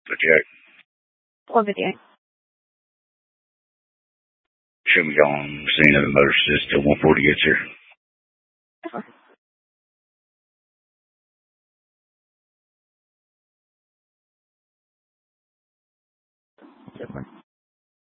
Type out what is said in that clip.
58. 358. Show me on scene of the motor system 140 gets here. Super.